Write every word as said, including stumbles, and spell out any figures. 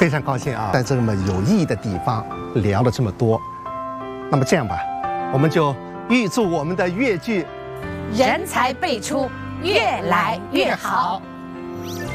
非常高兴啊，在这么有意义的地方聊了这么多。那么这样吧，我们就预祝我们的越剧人才辈出，越来越好。